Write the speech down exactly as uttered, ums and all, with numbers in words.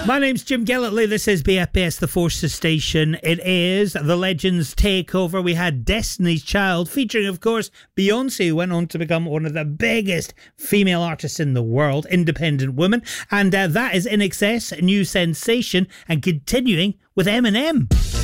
My name's Jim Gillitley. This is B F B S The Forces Station. It is The Legends Takeover. We had Destiny's Child featuring, of course, Beyonce, who went on to become one of the biggest female artists in the world, independent woman. And uh, that is I N X S, New Sensation, and continuing with Eminem.